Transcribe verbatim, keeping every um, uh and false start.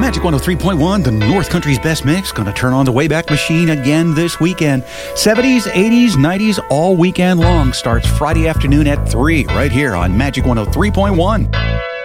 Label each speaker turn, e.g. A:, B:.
A: Magic one oh three point one, the North Country's best mix. Going to turn on the Wayback Machine again this weekend. seventies, eighties, nineties, all weekend long. Starts Friday afternoon at three right here on Magic one oh three point one.